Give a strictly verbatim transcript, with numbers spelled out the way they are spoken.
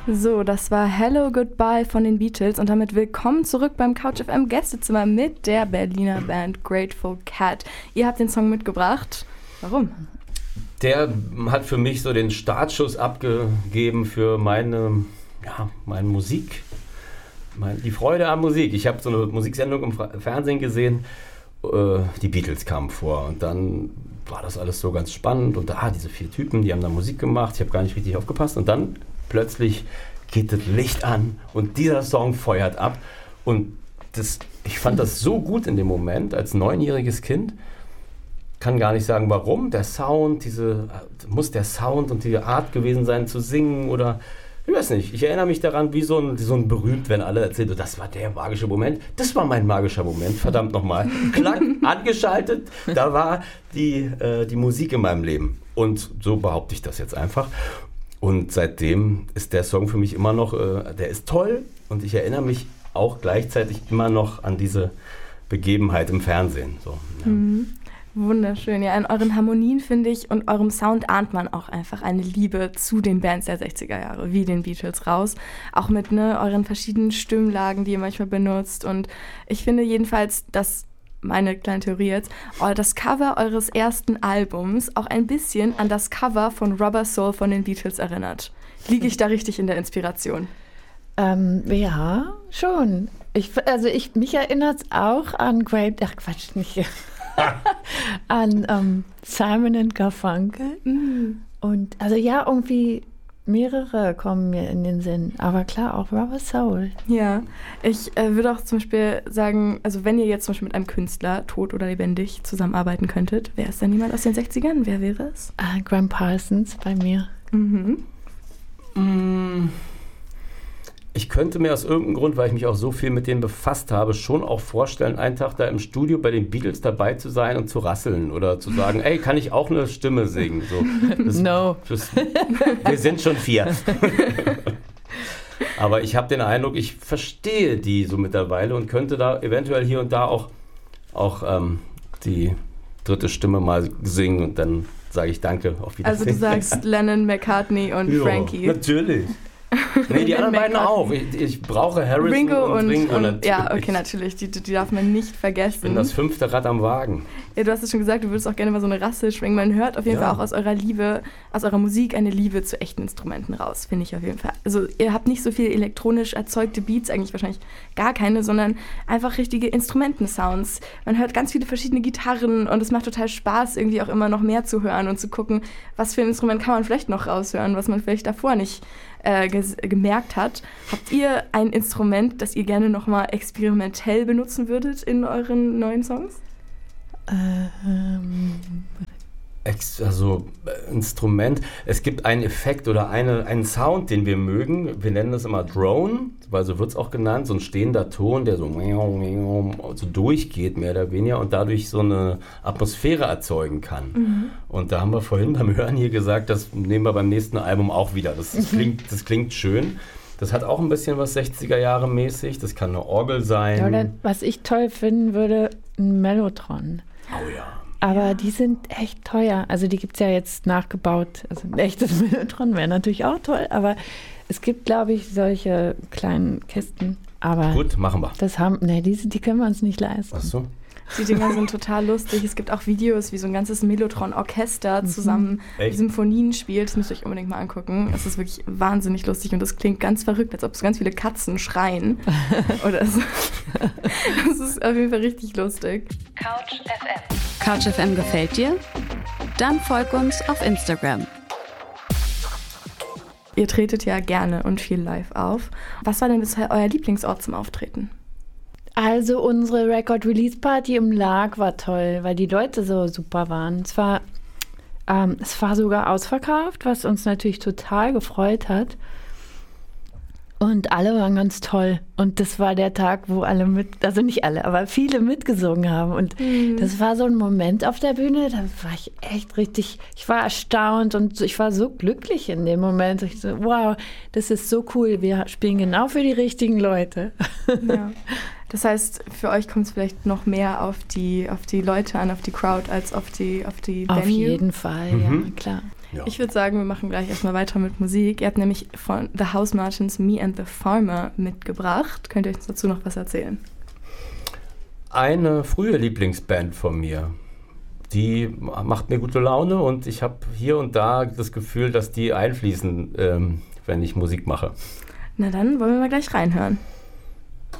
So, das war Hello Goodbye von den Beatles und damit willkommen zurück beim Couch F M Gästezimmer mit der Berliner Band Grateful Cat. Ihr habt den Song mitgebracht. Warum? Der hat für mich so den Startschuss abgegeben für meine, ja, meine Musik, meine, die Freude an Musik. Ich habe so eine Musiksendung im Fernsehen gesehen, äh, die Beatles kamen vor und dann war das alles so ganz spannend und da, diese vier Typen, die haben da Musik gemacht, ich habe gar nicht richtig aufgepasst und dann plötzlich geht das Licht an und dieser Song feuert ab und das, ich fand das so gut in dem Moment als neunjähriges Kind. Kann gar nicht sagen, warum. Der Sound, diese, muss der Sound und die Art gewesen sein zu singen oder, ich weiß nicht. Ich erinnere mich daran, wie so ein, so ein berühmt, wenn alle erzählen, das war der magische Moment. Das war mein magischer Moment, verdammt nochmal. Klack, angeschaltet, da war die, äh, die Musik in meinem Leben. Und so behaupte ich das jetzt einfach. Und seitdem ist der Song für mich immer noch, äh, der ist toll und ich erinnere mich auch gleichzeitig immer noch an diese Begebenheit im Fernsehen. So, ja. Mhm. Wunderschön. Ja, in euren Harmonien, finde ich, und eurem Sound ahnt man auch einfach eine Liebe zu den Bands der sechziger Jahre, wie den Beatles raus. Auch mit ne, euren verschiedenen Stimmlagen, die ihr manchmal benutzt. Und ich finde jedenfalls, dass meine kleine Theorie jetzt, das Cover eures ersten Albums auch ein bisschen an das Cover von Rubber Soul von den Beatles erinnert. Liege ich da richtig in der Inspiration? Ähm, ja, schon. Ich, also ich, mich erinnert es auch an Great, ach Quatsch, nicht an ähm, Simon and Garfunkel. Mm. Und also ja, irgendwie mehrere kommen mir in den Sinn. Aber klar, auch Rubber Soul. Ja, ich äh, würde auch zum Beispiel sagen, also wenn ihr jetzt zum Beispiel mit einem Künstler, tot oder lebendig, zusammenarbeiten könntet, wäre es dann jemand aus den sechzigern? Wer wäre es? Uh, Graham Parsons bei mir. Mhm. Mm. Ich könnte mir aus irgendeinem Grund, weil ich mich auch so viel mit denen befasst habe, schon auch vorstellen, einen Tag da im Studio bei den Beatles dabei zu sein und zu rasseln oder zu sagen, ey, kann ich auch eine Stimme singen? So, das, no. Das, wir sind schon vier. Aber ich habe den Eindruck, ich verstehe die so mittlerweile und könnte da eventuell hier und da auch, auch ähm, die dritte Stimme mal singen und dann sage ich Danke, auf Wiedersehen. Also du sagst Lennon, McCartney und ja, Frankie. Natürlich. Nee, die anderen beiden auch. Ich, ich brauche Harrison Ringo und, und Ringo und, natürlich. Ja, okay, natürlich. Die, die darf man nicht vergessen. Ich bin das fünfte Rad am Wagen. Ja, du hast es schon gesagt, du würdest auch gerne mal so eine Rasse schwingen. Man hört auf jeden ja. Fall auch aus eurer Liebe, aus eurer Musik eine Liebe zu echten Instrumenten raus, finde ich auf jeden Fall. Also ihr habt nicht so viel elektronisch erzeugte Beats, eigentlich wahrscheinlich gar keine, sondern einfach richtige Instrumentensounds. Man hört ganz viele verschiedene Gitarren und es macht total Spaß, irgendwie auch immer noch mehr zu hören und zu gucken, was für ein Instrument kann man vielleicht noch raushören, was man vielleicht davor nicht Äh, ges- gemerkt hat. Habt ihr ein Instrument, das ihr gerne nochmal experimentell benutzen würdet in euren neuen Songs? Ähm. Ex- also äh, Instrument. Es gibt einen Effekt oder eine, einen Sound, den wir mögen. Wir nennen das immer Drone, weil so wird es auch genannt. So ein stehender Ton, der so, so durchgeht, mehr oder weniger, und dadurch so eine Atmosphäre erzeugen kann. Mhm. Und da haben wir vorhin beim Hören hier gesagt, das nehmen wir beim nächsten Album auch wieder. Das, das, klingt, das klingt schön. Das hat auch ein bisschen was sechziger Jahre mäßig. Das kann eine Orgel sein. Ja, oder was ich toll finden würde, ein Mellotron. Oh ja. Aber ja. die sind echt teuer. Also die gibt es ja jetzt nachgebaut. Also ein echtes Mellotron wäre natürlich auch toll. Aber es gibt, glaube ich, solche kleinen Kisten. Aber gut, machen wir. Das haben, nee, die, die können wir uns nicht leisten. Ach so. Die Dinger sind total lustig. Es gibt auch Videos, wie so ein ganzes Mellotron-Orchester zusammen mhm. Symphonien spielt. Das müsst ihr euch unbedingt mal angucken. Es ist wirklich wahnsinnig lustig und das klingt ganz verrückt, als ob es ganz viele Katzen schreien. Oder so. Das ist auf jeden Fall richtig lustig. Couch F M. Couch F M gefällt dir? Dann folg uns auf Instagram. Ihr tretet ja gerne und viel live auf. Was war denn bisher euer Lieblingsort zum Auftreten? Also unsere Record-Release-Party im Lag war toll, weil die Leute so super waren. Es war, ähm, es war sogar ausverkauft, was uns natürlich total gefreut hat. Und alle waren ganz toll. Und das war der Tag, wo alle mit, also nicht alle, aber viele mitgesungen haben. Und mhm. das war so ein Moment auf der Bühne, da war ich echt richtig, ich war erstaunt und ich war so glücklich in dem Moment. Ich so, wow, das ist so cool, wir spielen genau für die richtigen Leute. Ja. Das heißt, für euch kommt es vielleicht noch mehr auf die, auf die Leute an, auf die Crowd, als auf die, auf die Venue? Auf jeden Fall, mhm. ja, klar. Ja. Ich würde sagen, wir machen gleich erstmal weiter mit Musik. Ihr habt nämlich von The House Martins Me and the Farmer mitgebracht. Könnt ihr uns dazu noch was erzählen? Eine frühe Lieblingsband von mir. Die macht mir gute Laune und ich habe hier und da das Gefühl, dass die einfließen, ähm, wenn ich Musik mache. Na dann wollen wir mal gleich reinhören.